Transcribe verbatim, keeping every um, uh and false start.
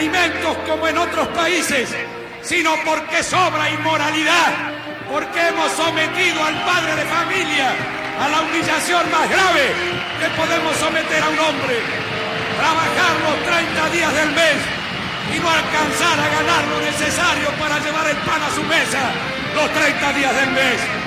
alimentos como en otros países, sino porque sobra inmoralidad, porque hemos sometido al padre de familia a la humillación más grave que podemos someter a un hombre. Trabajar los treinta días del mes y no alcanzar a ganar lo necesario para llevar el pan a su mesa los treinta días del mes.